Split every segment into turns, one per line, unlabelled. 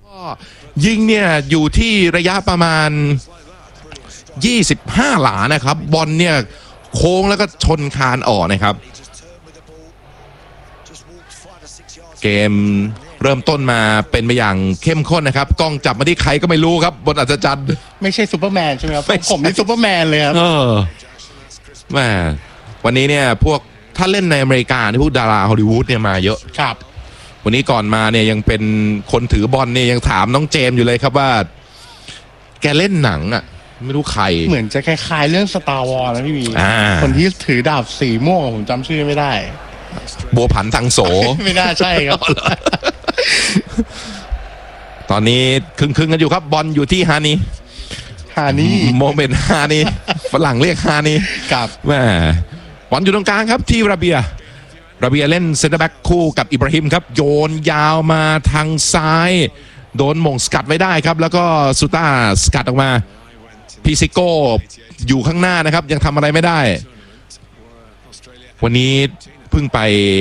ยิงเนี่ยอยู่ที่ระยะประมาณ25 หลานะครับบอลเนี่ยโค้งแล้วก็ชนคานออกนะครับเกมเริ่มต้นมาเป็นไปอย่างเข้มข้นนะครับกล้องจับมาที่ใครก็ไม่รู้ครับบนอัศจรรย์
ไม่ใช่ซูเปอร์แมนใช่ไหมครับผมนี่ซูเปอร์แมนเลยครับ
แม่วันนี้เนี่ยพวกถ้าเล่นในอเมริกาที่พวกดาราฮอลลีวูดเนี่ยมาเยอะ
ครับ
วันนี้ก่อนมาเนี่ยยังเป็นคนถือบอลเนี่ยยังถามน้องเจมส์อยู่เลยครับว่าแกเล่นหนังอ่ะไม่รู้ใคร
เหมือนจะคล้ายๆเรื่อง Star Wars นะพี่วีคนที่ถือดาบสีม่วงผมจำชื่อไม่ได้
บัวผันทางโส
ไม่น่าใช่ครับ
ตอนนี้ครึ่งกันอยู่ครับบอลอยู่ที่ฮานีโมเมนต์ฮานีฝรั่งเรียกฮานี
ครับ
แม่บอลอยู่ตรงกลางครับที่ระเบียเล่นเซนเตอร์แบ็กคู่กับอิบราฮิมครับโยนยาวมาทางซ้ายโดนหม่งสกัดไว้ได้ครับแล้วก็ซูต้าสกัดออกมาพิซิโก้อยู่ข้างหน้านะครับยังทำอะไรไม่ได้วันนี้เพิ่งไป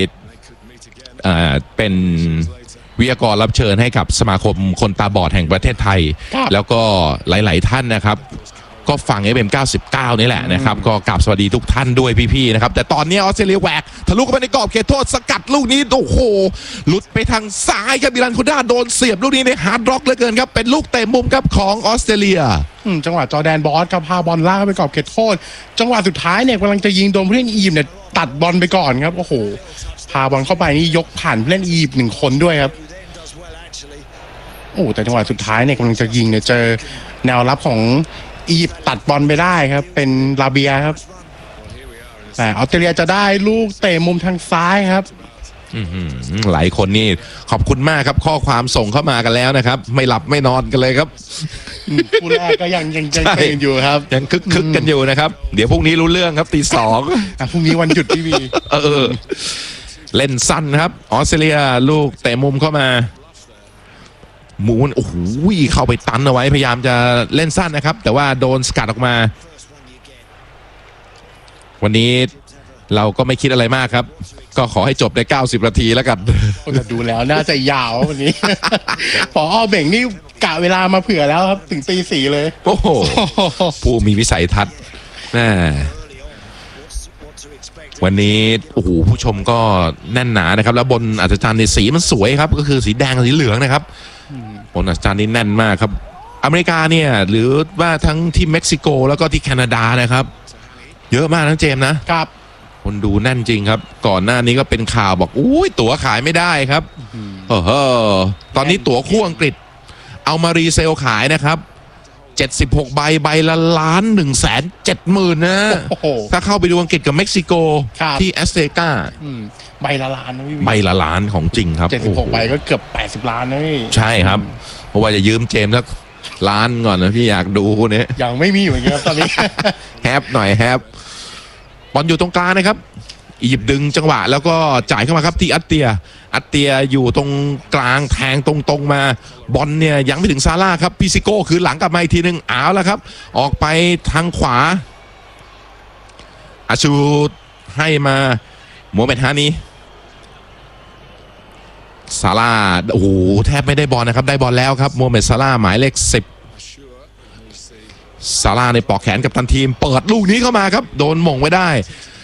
เป็นวิทยากรรับเชิญให้กับสมาคมคนตาบอดแห่งประเทศไทยแล้วก็หลายๆท่านนะครับก็ฟัง FM 99 นี่แหละนะครับก็กราบสวัสดีทุกท่านด้วยพี่ๆนะครับแต่ตอนนี้ออสเตรเลียแหวกทะลุเข้าไปในกรอบเขตโทษสกัดลูกนี้โอ้โหหลุดไปทางซ้ายครับมิลันโคด้าโดนเสียบลูกนี้ในฮาร์ดร็อกเหลือเกินครับเป็นลูกเตะมุมครับของออสเตรเลีย
จังหวะจอร์แดนบอสครับพาบอลลากเข้าไปกรอบเขตโทษจังหวะสุดท้ายเนี่ยกำลังจะยิงโดนผู้เล่นอียิปต์เนี่ยตัดบอลไปก่อนครับโอ้โหพาบอลเข้าไปนี่ยกผ่านผู้เล่นอียิปต์1 คนด้วยครับโอ้แต่จังหวะสุดท้ายเนี่ยกำลังจะยิงเนี่ยเจอแนวรับของอียิปต์ตัดบอลไปได้ครับเป็นลาเบียครับแต่ออสเตรเลียจะได้ลูกเตะมุมทางซ้ายครับ
หลายคนนี่ขอบคุณมากครับข้อความส่งเข้ามากันแล้วนะครับไม่หลับไม่นอนกันเลยครับ
คู่แรกก็ยังอยู่ครับ
ยังคึกกันอยู่นะครับเดี๋ยวพรุ่งนี้รู้เรื่องครับตี 2
พรุ่งนี้วันหยุดพี่วี
เล่นสั้นครับออสเตรเลียลูกเตะมุมเข้ามาหมูโอ้โหเข้าไปตันเอาไว้พยายามจะเล่นสั้นนะครับแต่ว่าโดนสกัดออกมาวันนี้เราก็ไม่คิดอะไรมากครับก็ขอให้จบใน90 นาทีแล้วกัน
ดูแล้วน่าจะยาววันนี้พอเบ่งนี่กะเวลามาเผื่อแล้วครับถึงตี 4เลย
โอ้โหผู้มีวิสัยทัศน์วันนี้โอ้โหผู้ชมก็แน่นหนานะครับแล้วบนอัศจรรย์ในสีมันสวยครับก็คือสีแดงกับสีเหลืองนะครับบนอัศจรรย์นี่แน่นมากครับอเมริกาเนี่ยหรือว่าทั้งที่เม็กซิโกแล้วก็ที่แคนาดานะครับเยอะมากทั้งเจมส์นะครับคนดูแน่นจริงครับก่อนหน้านี้ก็เป็นข่าวบอกอุ้ยตั๋วขายไม่ได้ครับตอนนี้ตั๋วคู่อังกฤษเอามารีเซลขายนะครับ76 ใบละ1,170,000นะถ้าเข้าไปดูอังกฤษกับเม็กซิโกที่แอสเตกา
ใบละล้านนะพี่
ใบละล้านของจริงครับ
76 ใบก็เกือบ80 ล้านนะพี่
ใช่ครับเพราะว่าจะยืมเจมส์สักล้านก่อนนะพี่อยากดูเนี่ย
ยังไม่มีเหมือนกันครับตอนนี้
แฮปหน่อยแฮปบอลอยู่ตรงกลางนะครับอียิปต์ดึงจังหวะแล้วก็จ่ายเข้ามาครับที่อัตเตียอยู่ตรงกลางแทงตรงมาบอลเนี่ยยังไม่ถึงซาร่าครับพิซิโก้คือหลังกลับมาอีกทีนึงเอาแล้วครับออกไปทางขวาอาชูให้มาโมเมนต์ฮานีซาร่าโอ้โหแทบไม่ได้บอลนะครับได้บอลแล้วครับโมเมนต์ซาร่าหมายเลข10ซาร่าในปอกแขนกับทันทีมเปิดลูกนี้เข้ามาครับโดนหม่งไว้ได้